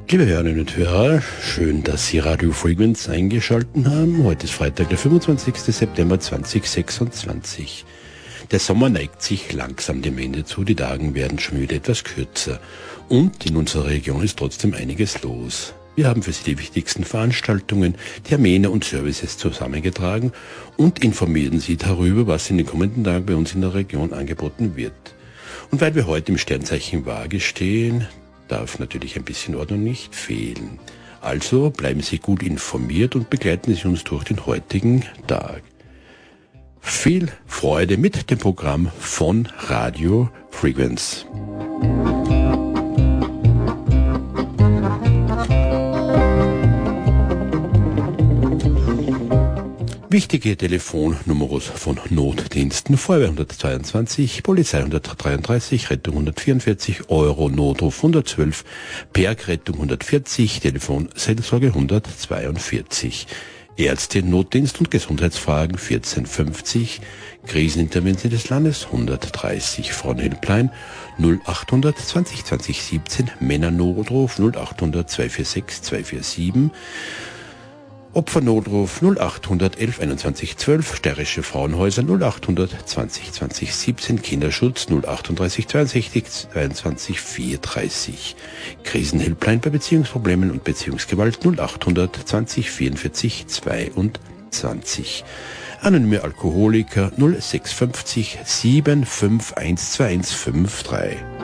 Liebe Hörerinnen und Hörer, schön, dass Sie Radio Frequenz eingeschaltet haben. Heute ist Freitag, der 25. September 2026. Der Sommer neigt sich langsam dem Ende zu, die Tage werden schon wieder etwas kürzer. Und in unserer Region ist trotzdem einiges los. Wir haben für Sie die wichtigsten Veranstaltungen, Termine und Services zusammengetragen und informieren Sie darüber, was in den kommenden Tagen bei uns in der Region angeboten wird. Und weil wir heute im Sternzeichen Waage stehen, darf natürlich ein bisschen Ordnung nicht fehlen. Also bleiben Sie gut informiert und begleiten Sie uns durch den heutigen Tag. Viel Freude mit dem Programm von Radio Frequenz. Wichtige Telefonnummers von Notdiensten: Feuerwehr 122, Polizei 133, Rettung 144, Euro Notruf 112, Bergrettung 140, Telefon Seelsorge 142, Ärzte Notdienst und Gesundheitsfragen 1450, Krisenintervention des Landes 130, Frauenhelpline 0800 20 20 17, Männernotruf 0800 246 247, Opfernotruf 0800 11 21 12, steirische Frauenhäuser 0800 20 20 17, Kinderschutz 038 62 22 430, Krisenhelpline bei Beziehungsproblemen und Beziehungsgewalt 0800 20 44 22, Anonyme Alkoholiker 0650 75 12153.